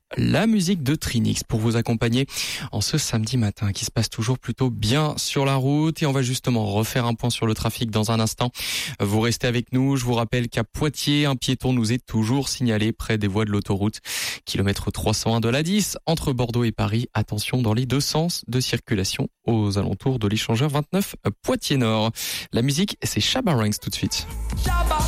la musique de Trinix pour vous accompagner en ce samedi matin qui se passe toujours plutôt bien sur la route. Et on va justement refaire un point sur le trafic dans un instant. Vous restez avec nous. Je vous rappelle qu'à Poitiers, un piéton nous est toujours signalé près des voies de l'autoroute. Kilomètre 301 de la 10 entre Bordeaux et Paris. Attention dans les deux sens de circulation aux alentours de l'échangeur 29 Poitiers Nord. La musique, c'est Shabba Ranks tout de suite.